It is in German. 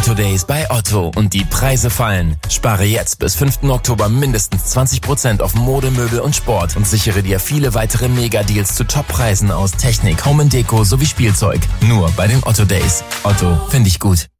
Otto Days bei Otto und die Preise fallen. Spare jetzt bis 5. Oktober mindestens 20% auf Mode, Möbel und Sport und sichere dir viele weitere Mega-Deals zu Top-Preisen aus Technik, Home & Deko sowie Spielzeug. Nur bei den Otto Days. Otto, finde ich gut.